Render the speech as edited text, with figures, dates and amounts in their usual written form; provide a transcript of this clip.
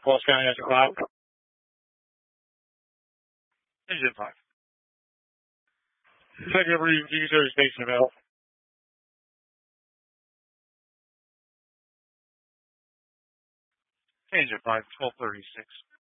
Falls County has 5. Engine 5. Second reading, G30 station bell. Engine 5, 1236.